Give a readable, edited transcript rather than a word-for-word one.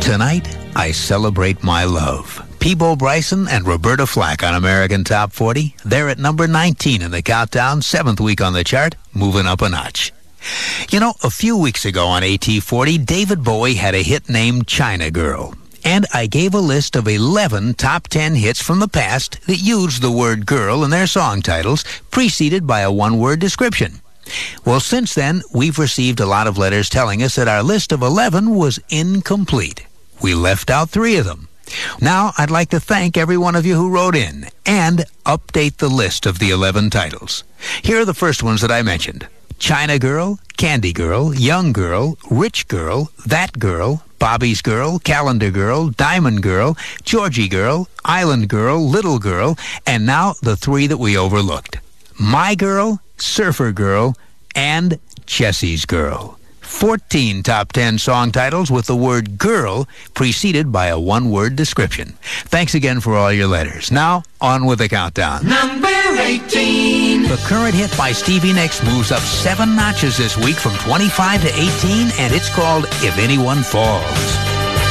Tonight, I celebrate my love. Peebo Bryson and Roberta Flack on American Top 40. They're at number 19 in the countdown, 7th week on the chart, moving up a notch. You know, a few weeks ago on AT40, David Bowie had a hit named China Girl. And I gave a list of 11 top 10 hits from the past that used the word girl in their song titles, preceded by a one-word description. Well, since then, we've received a lot of letters telling us that our list of 11 was incomplete. We left out 3 of them. Now, I'd like to thank every one of you who wrote in and update the list of the 11 titles. Here are the first ones that I mentioned: China Girl, Candy Girl, Young Girl, Rich Girl, That Girl, Bobby's Girl, Calendar Girl, Diamond Girl, Georgie Girl, Island Girl, Little Girl, and now the 3 that we overlooked: My Girl, Surfer Girl, and Chessie's Girl. 14 top 10 song titles with the word girl preceded by a one-word description. Thanks again for all your letters. Now, on with the countdown. Number 18. The current hit by Stevie Nicks moves up 7 notches this week from 25 to 18, and it's called If Anyone Falls.